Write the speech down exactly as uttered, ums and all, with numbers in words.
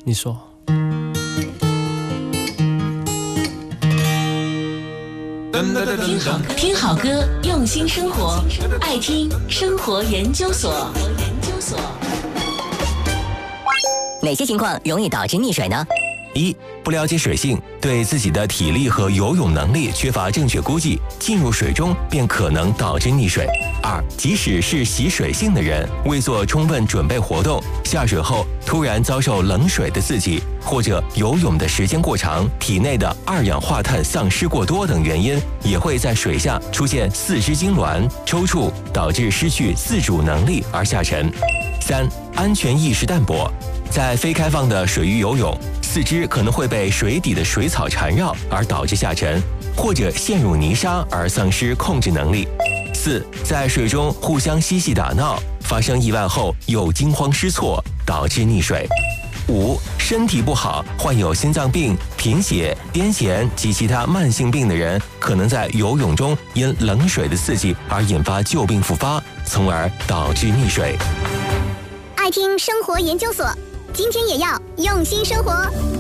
你说。 听好听好歌，用心生活，爱听生活研究所。 哪些情况容易导致溺水呢？ 一、不了解水性，对自己的体力和游泳能力缺乏正确估计，进入水中便可能导致溺水。二、即使是习水性的人，未做充分准备活动，下水后突然遭受冷水的刺激，或者游泳的时间过长，体内的二氧化碳丧失过多等原因，也会在水下出现四肢痉挛、抽搐，导致失去自主能力而下沉。三、安全意识淡薄，在非开放的水域游泳，四肢可能会被水底的水草缠绕而导致下沉，或者陷入泥沙而丧失控制能力。四、在水中互相嬉戏打闹，发生意外后又惊慌失措，导致溺水。五、身体不好，患有心脏病、贫血、癫痫及其他慢性病的人，可能在游泳中因冷水的刺激而引发旧病复发，从而导致溺水。 爱听生活研究所，今天也要用心生活。